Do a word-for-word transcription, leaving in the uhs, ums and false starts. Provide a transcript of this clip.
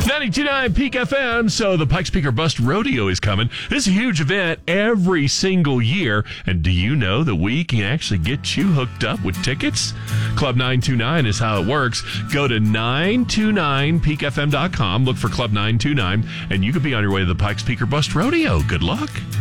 ninety-two point nine Peak F M. So the Pikes Peak or Bust Rodeo is coming. This is a huge event every single year. And do you know that we can actually get you hooked up with tickets? Club nine two nine is how it works. Go to nine two nine peak f m dot com, look for Club nine two nine, and you could be on your way to the Pikes Peak or Bust Rodeo. Good luck.